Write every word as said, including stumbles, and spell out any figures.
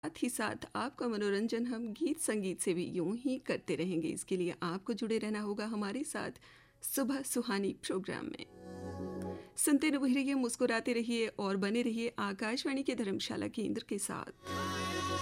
साथ ही साथ आपका मनोरंजन हम गीत संगीत से भी यूं ही करते रहेंगे। इसके लिए आपको जुड़े रहना होगा हमारे साथ सुबह सुहानी प्रोग्राम में। सुनते रहिए, मुस्कुराते रहिए और बने रहिए आकाशवाणी के धर्मशाला केंद्र के साथ।